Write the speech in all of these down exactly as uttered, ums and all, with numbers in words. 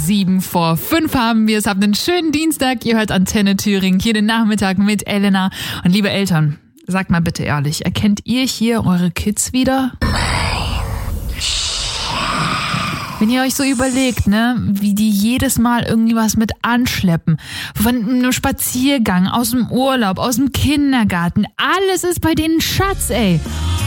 Sieben vor fünf haben wir es. Habt einen schönen Dienstag. Ihr hört Antenne Thüringen hier den Nachmittag mit Elena. Und liebe Eltern, sagt mal bitte ehrlich, erkennt ihr hier eure Kids wieder? Wenn ihr euch so überlegt, ne, wie die jedes Mal irgendwie was mit anschleppen, von einem Spaziergang, aus dem Urlaub, aus dem Kindergarten, alles ist bei denen Schatz, ey.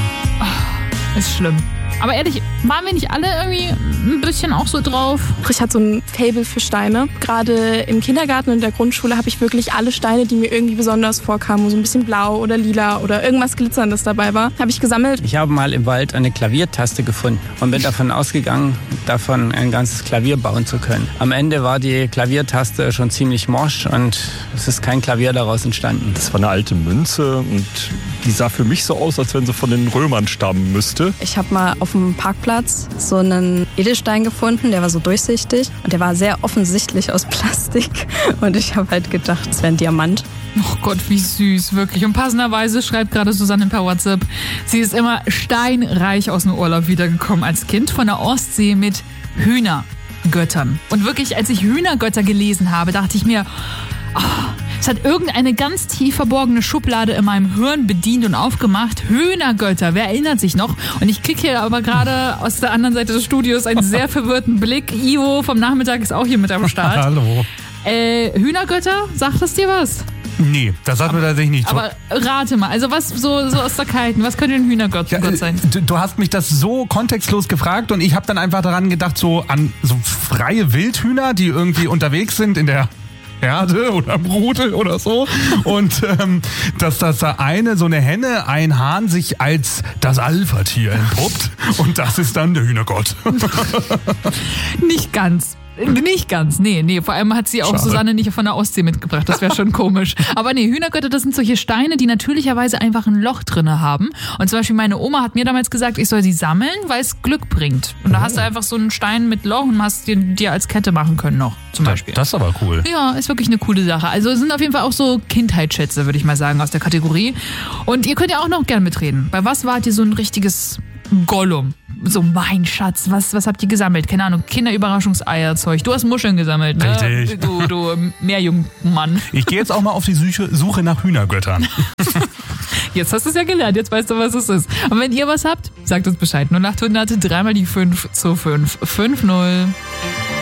Oh, ist schlimm. Aber ehrlich, waren wir nicht alle irgendwie ein bisschen auch so drauf? Ich hatte so ein Faible für Steine. Gerade im Kindergarten und in der Grundschule habe ich wirklich alle Steine, die mir irgendwie besonders vorkamen, so ein bisschen blau oder lila oder irgendwas Glitzerndes dabei war, habe ich gesammelt. Ich habe mal im Wald eine Klaviertaste gefunden und bin davon ausgegangen, davon ein ganzes Klavier bauen zu können. Am Ende war die Klaviertaste schon ziemlich morsch und es ist kein Klavier daraus entstanden. Das war eine alte Münze und die sah für mich so aus, als wenn sie von den Römern stammen müsste. Ich habe mal auf dem Parkplatz so einen Edelstein gefunden, der war so durchsichtig und der war sehr offensichtlich aus Plastik und ich habe halt gedacht, es wäre ein Diamant. Oh Gott, wie süß, wirklich. Und passenderweise schreibt gerade Susanne per WhatsApp, sie ist immer steinreich aus dem Urlaub wiedergekommen als Kind von der Ostsee mit Hühnergöttern. Und wirklich, als ich Hühnergötter gelesen habe, dachte ich mir, oh, es hat irgendeine ganz tief verborgene Schublade in meinem Hirn bedient und aufgemacht. Hühnergötter, wer erinnert sich noch? Und ich kriege hier aber gerade aus der anderen Seite des Studios einen sehr verwirrten Blick. Ivo vom Nachmittag ist auch hier mit am Start. Hallo. Äh, Hühnergötter, sagt das dir was? Nee, das sagt mir tatsächlich nicht. Aber rate mal, also was so, so aus der Kalten, was könnte ein Hühnergott Ja, Gott sein? du, du hast mich das so kontextlos gefragt und ich habe dann einfach daran gedacht, so an so freie Wildhühner, die irgendwie unterwegs sind in der Herde oder Brute oder so. Und ähm, dass das da eine, so eine Henne, ein Hahn sich als das Alpha-Tier entpuppt und das ist dann der Hühnergott. Nicht ganz. Nicht ganz, nee, nee. Vor allem hat sie auch Schade. Susanne nicht von der Ostsee mitgebracht. Das wäre schon komisch. Aber nee, Hühnergötter, das sind solche Steine, die natürlicherweise einfach ein Loch drinne haben. Und zum Beispiel meine Oma hat mir damals gesagt, ich soll sie sammeln, weil es Glück bringt. Und da hast du einfach so einen Stein mit Loch und hast den dir als Kette machen können noch, zum Beispiel. Das ist aber cool. Ja, ist wirklich eine coole Sache. Also es sind auf jeden Fall auch so Kindheitsschätze, würde ich mal sagen, aus der Kategorie. Und ihr könnt ja auch noch gerne mitreden. Bei was wart ihr so ein richtiges Gollum? So, mein Schatz, was, was habt ihr gesammelt? Keine Ahnung, Kinderüberraschungseierzeug. Du hast Muscheln gesammelt, ne? Richtig. Du, du Meerjungmann. Ich gehe jetzt auch mal auf die Suche, Suche nach Hühnergöttern. Jetzt hast du es ja gelernt, jetzt weißt du, was es ist. Und wenn ihr was habt, sagt uns Bescheid. null acht hundert, dreimal die fünf zu fünf fünf null.